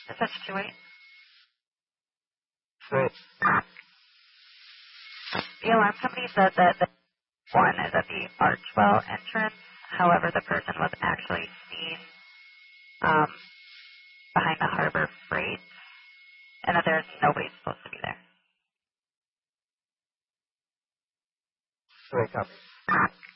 Is that situate? Right. The alarm company said that the one is at the Archwell entrance. However, the person was actually seen behind the Harbor Freight, and that there's nobody supposed to be there. Right, copy.